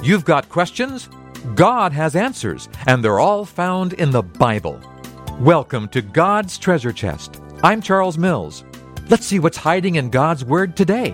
You've got questions? God has answers, and they're all found in the Bible. Welcome to God's Treasure Chest. I'm Charles Mills. Let's see what's hiding in God's Word today.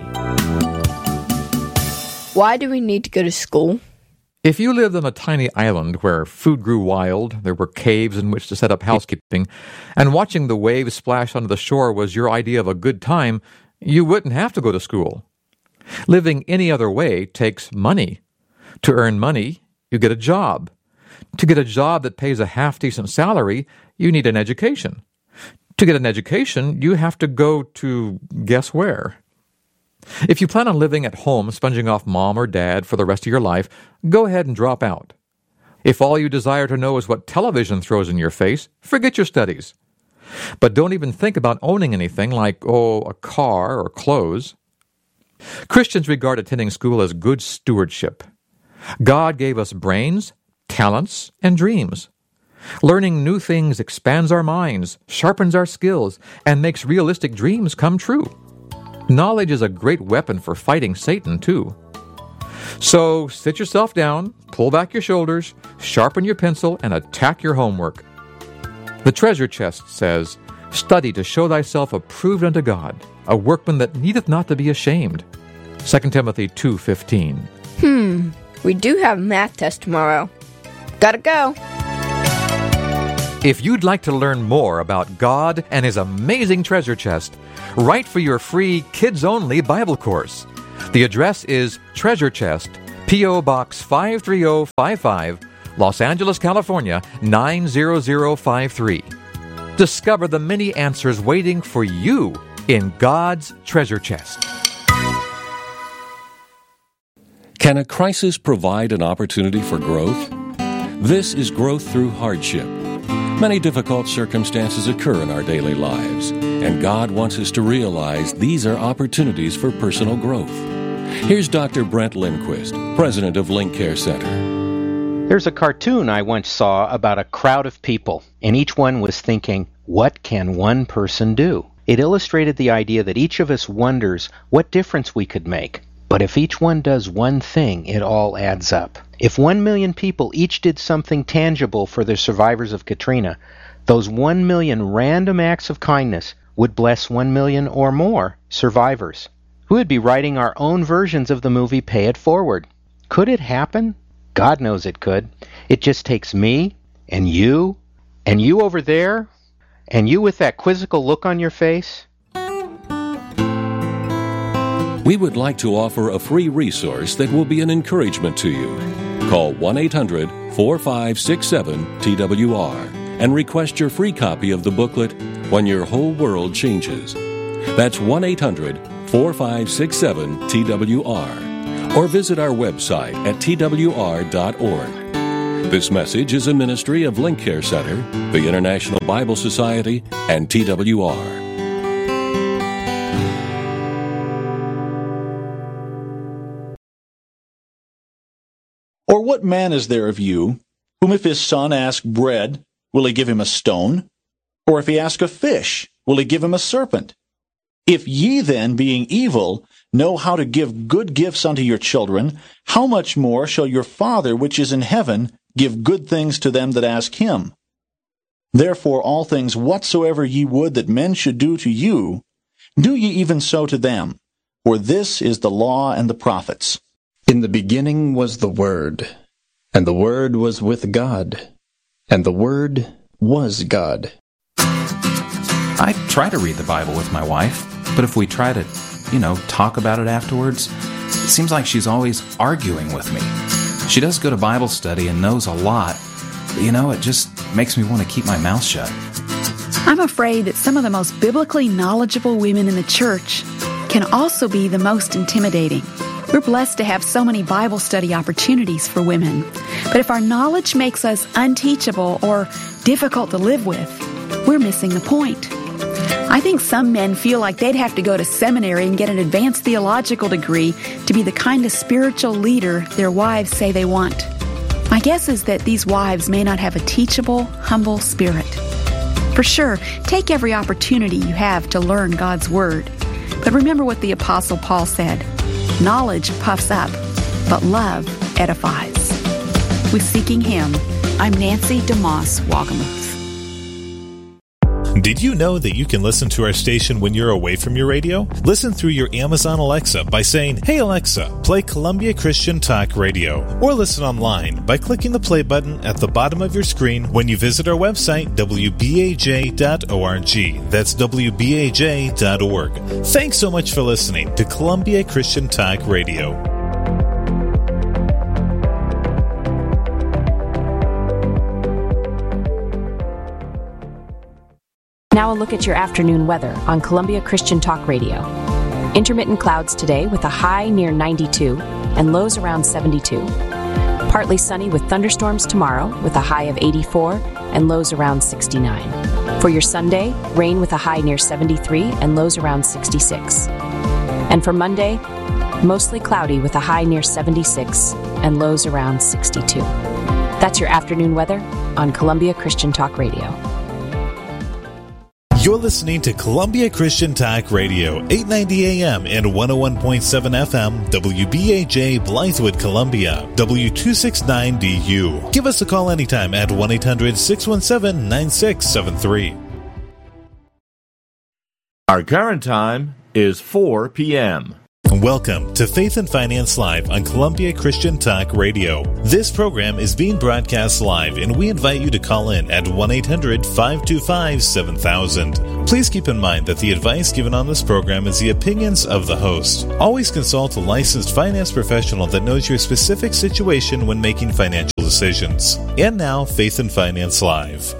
Why do we need to go to school? If you lived on a tiny island where food grew wild, there were caves in which to set up housekeeping, and watching the waves splash onto the shore was your idea of a good time, you wouldn't have to go to school. Living any other way takes money. To earn money, you get a job. To get a job that pays a half-decent salary, you need an education. To get an education, you have to go to guess where. If you plan on living at home, sponging off mom or dad for the rest of your life, go ahead and drop out. If all you desire to know is what television throws in your face, forget your studies. But don't even think about owning anything like, a car or clothes. Christians regard attending school as good stewardship. God gave us brains, talents, and dreams. Learning new things expands our minds, sharpens our skills, and makes realistic dreams come true. Knowledge is a great weapon for fighting Satan, too. So sit yourself down, pull back your shoulders, sharpen your pencil, and attack your homework. The Treasure Chest says, "Study to show thyself approved unto God, a workman that needeth not to be ashamed." 2 Timothy 2:15. We do have a math test tomorrow. Gotta go. If you'd like to learn more about God and His amazing treasure chest, write for your free kids-only Bible course. The address is Treasure Chest, P.O. Box 53055, Los Angeles, California, 90053. Discover the many answers waiting for you in God's treasure chest. Can a crisis provide an opportunity for growth? This is growth through hardship. Many difficult circumstances occur in our daily lives, and God wants us to realize these are opportunities for personal growth. Here's Dr. Brent Lindquist, president of Link Care Center. There's a cartoon I once saw about a crowd of people, and each one was thinking, what can one person do? It illustrated the idea that each of us wonders what difference we could make. But if each one does one thing, it all adds up. If 1 million people each did something tangible for the survivors of Katrina, those 1 million random acts of kindness would bless 1 million or more survivors. We would be writing our own versions of the movie Pay It Forward. Could it happen? God knows it could. It just takes me, and you over there, and you with that quizzical look on your face. We would like to offer a free resource that will be an encouragement to you. Call 1-800-4567-TWR and request your free copy of the booklet, When Your Whole World Changes. That's 1-800-4567-TWR. Or visit our website at twr.org. This message is a ministry of Link Care Center, the International Bible Society, and TWR. Or what man is there of you, whom if his son ask bread, will he give him a stone? Or if he ask a fish, will he give him a serpent? If ye then, being evil, know how to give good gifts unto your children, how much more shall your Father which is in heaven give good things to them that ask him? Therefore all things whatsoever ye would that men should do to you, do ye even so to them. For this is the law and the prophets. In the beginning was the Word, and the Word was with God, and the Word was God. I try to read the Bible with my wife, but if we try to, talk about it afterwards, it seems like she's always arguing with me. She does go to Bible study and knows a lot, but it just makes me want to keep my mouth shut. I'm afraid that some of the most biblically knowledgeable women in the church can also be the most intimidating. We're blessed to have so many Bible study opportunities for women. But if our knowledge makes us unteachable or difficult to live with, we're missing the point. I think some men feel like they'd have to go to seminary and get an advanced theological degree to be the kind of spiritual leader their wives say they want. My guess is that these wives may not have a teachable, humble spirit. For sure, take every opportunity you have to learn God's Word. But remember what the Apostle Paul said, knowledge puffs up, but love edifies. With Seeking Him, I'm Nancy DeMoss Wagamuth. Did you know that you can listen to our station when you're away from your radio? Listen through your Amazon Alexa by saying, "Hey Alexa, play Columbia Christian Talk Radio." Or listen online by clicking the play button at the bottom of your screen when you visit our website, wbaj.org. That's wbaj.org. Thanks so much for listening to Columbia Christian Talk Radio. Now a look at your afternoon weather on Columbia Christian Talk Radio. Intermittent clouds today with a high near 92 and lows around 72. Partly sunny with thunderstorms tomorrow with a high of 84 and lows around 69. For your Sunday, rain with a high near 73 and lows around 66. And for Monday, mostly cloudy with a high near 76 and lows around 62. That's your afternoon weather on Columbia Christian Talk Radio. You're listening to Columbia Christian Talk Radio, 890 AM and 101.7 FM, WBAJ Blythewood, Columbia, W269DU. Give us a call anytime at 1-800-617-9673. Our current time is 4 p.m. Welcome to Faith and Finance Live on Columbia Christian Talk Radio. This program is being broadcast live, and we invite you to call in at 1-800-525-7000. Please keep in mind that the advice given on this program is the opinions of the host. Always consult a licensed finance professional that knows your specific situation when making financial decisions. And now, Faith and Finance Live.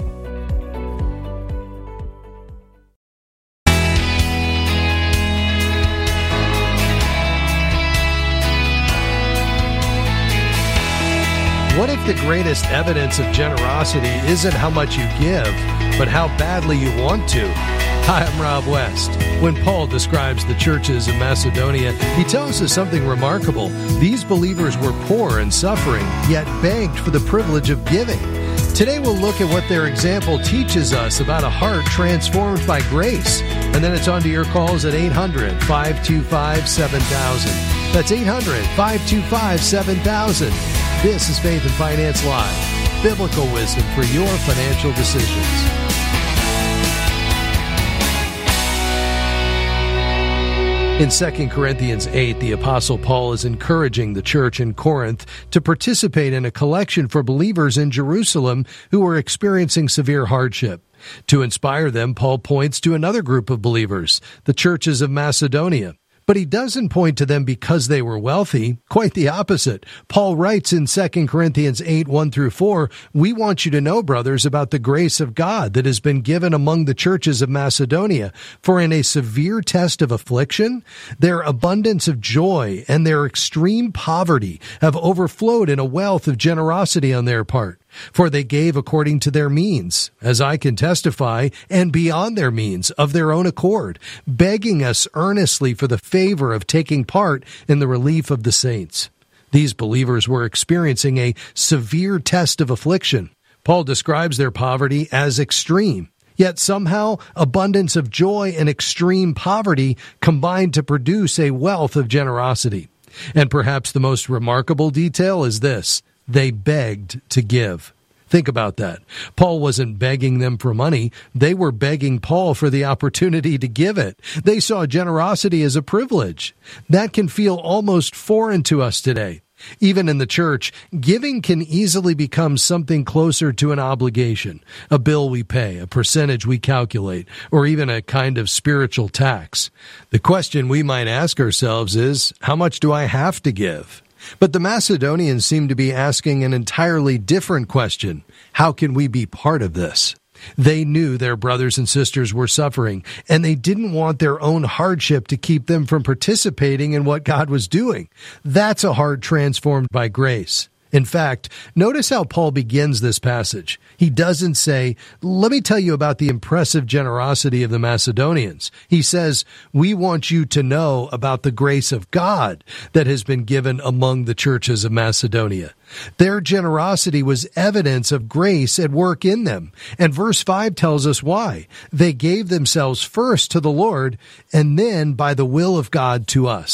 What if the greatest evidence of generosity isn't how much you give, but how badly you want to? Hi, I'm Rob West. When Paul describes the churches of Macedonia, he tells us something remarkable. These believers were poor and suffering, yet begged for the privilege of giving. Today we'll look at what their example teaches us about a heart transformed by grace. And then it's on to your calls at 800-525-7000. That's 800-525-7000. This is Faith and Finance Live, biblical wisdom for your financial decisions. In 2 Corinthians 8, the Apostle Paul is encouraging the church in Corinth to participate in a collection for believers in Jerusalem who were experiencing severe hardship. To inspire them, Paul points to another group of believers, the churches of Macedonia. But he doesn't point to them because they were wealthy. Quite the opposite. Paul writes in 2 Corinthians 8, 1-4, "We want you to know, brothers, about the grace of God that has been given among the churches of Macedonia. For in a severe test of affliction, their abundance of joy and their extreme poverty have overflowed in a wealth of generosity on their part. For they gave according to their means, as I can testify, and beyond their means, of their own accord, begging us earnestly for the favor of taking part in the relief of the saints." These believers were experiencing a severe test of affliction. Paul describes their poverty as extreme. Yet somehow, abundance of joy and extreme poverty combined to produce a wealth of generosity. And perhaps the most remarkable detail is this: they begged to give. Think about that. Paul wasn't begging them for money. They were begging Paul for the opportunity to give it. They saw generosity as a privilege. That can feel almost foreign to us today. Even in the church, giving can easily become something closer to an obligation, a bill we pay, a percentage we calculate, or even a kind of spiritual tax. The question we might ask ourselves is, how much do I have to give? But the Macedonians seem to be asking an entirely different question. How can we be part of this? They knew their brothers and sisters were suffering, and they didn't want their own hardship to keep them from participating in what God was doing. That's a heart transformed by grace. In fact, notice how Paul begins this passage. He doesn't say, "Let me tell you about the impressive generosity of the Macedonians." He says, "We want you to know about the grace of God that has been given among the churches of Macedonia." Their generosity was evidence of grace at work in them. And verse 5 tells us why. They gave themselves first to the Lord, and then by the will of God to us.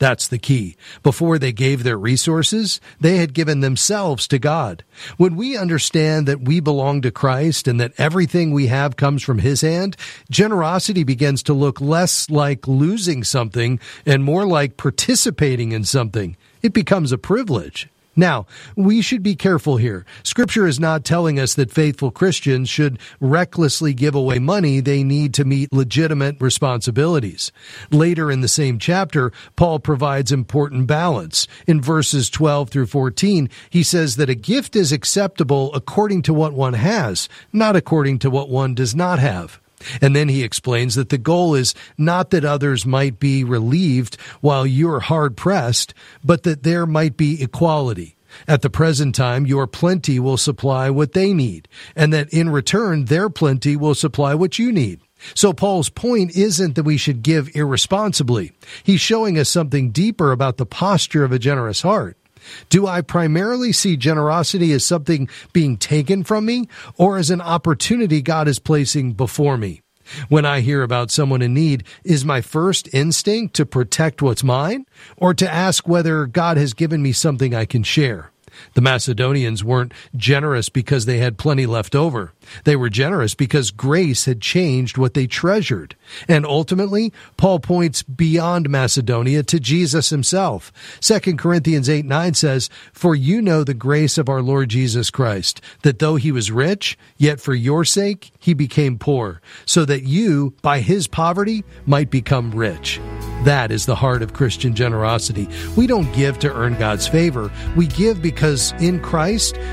That's the key. Before they gave their resources, they had given themselves to God. When we understand that we belong to Christ and that everything we have comes from His hand, generosity begins to look less like losing something and more like participating in something. It becomes a privilege. Now, we should be careful here. Scripture is not telling us that faithful Christians should recklessly give away money they need to meet legitimate responsibilities. Later in the same chapter, Paul provides important balance. In verses 12 through 14, he says that a gift is acceptable according to what one has, not according to what one does not have. And then he explains that the goal is not that others might be relieved while you're hard-pressed, but that there might be equality. At the present time, your plenty will supply what they need, and that in return, their plenty will supply what you need. So Paul's point isn't that we should give irresponsibly. He's showing us something deeper about the posture of a generous heart. Do I primarily see generosity as something being taken from me, or as an opportunity God is placing before me? When I hear about someone in need, is my first instinct to protect what's mine, or to ask whether God has given me something I can share? The Macedonians weren't generous because they had plenty left over. They were generous because grace had changed what they treasured. And ultimately, Paul points beyond Macedonia to Jesus himself. 2 Corinthians 8:9 says, "For you know the grace of our Lord Jesus Christ, that though he was rich, yet for your sake he became poor, so that you, by his poverty, might become rich." That is the heart of Christian generosity. We don't give to earn God's favor. We give because in Christ